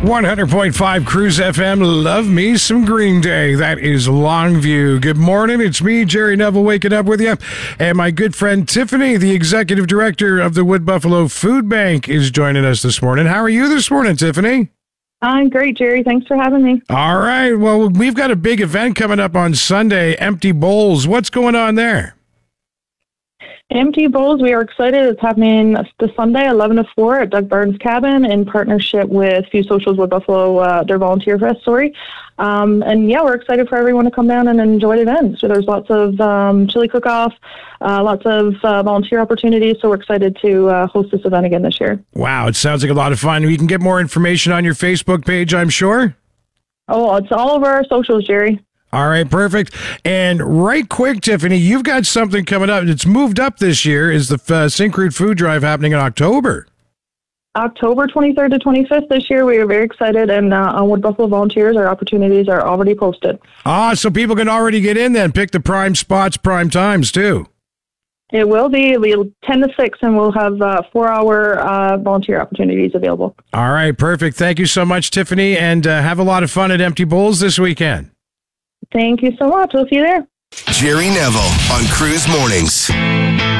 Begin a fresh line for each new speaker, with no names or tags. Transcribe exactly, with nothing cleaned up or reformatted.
one hundred point five Cruise F M, love me some Green Day. That is Longview. Good morning. It's me, Jerry Neville, waking up with you. And my good friend Tiffany, the executive director of the Wood Buffalo Food Bank, is joining us this morning. How are you this morning, Tiffany?
I'm great, Jerry. Thanks for having me.
All right. Well, we've got a big event coming up on Sunday, Empty Bowls. What's going on there?
Empty Bowls, we are excited. It's happening this Sunday, eleven to four at Doug Barnes Cabin in partnership with Few Socials Wood Buffalo, uh, their Volunteer Fest, sorry. Um, and yeah, we're excited for everyone to come down and enjoy the event. So there's lots of um, chili cook-off, uh, lots of uh, volunteer opportunities. So we're excited to uh, host this event again this year.
Wow, it sounds like a lot of fun. You can get more information on your Facebook page, I'm sure.
Oh, it's all over our socials, Jerry.
All right, perfect. And right quick, Tiffany, you've got something coming up. It's moved up this year. Is the uh, Syncrude Food Drive happening in October?
October twenty-third to twenty-fifth this year. We are very excited. And uh, on Wood Buffalo Volunteers, our opportunities are already posted.
Ah, so people can already get in then. Pick the prime spots, prime times, too.
It will be. It'll be ten to six, and we'll have uh, four-hour uh, volunteer opportunities available.
All right, perfect. Thank you so much, Tiffany, and uh, have a lot of fun at Empty Bowls this weekend.
Thank you so much. We'll see you there.
Jerry Neville on Cruise Mornings.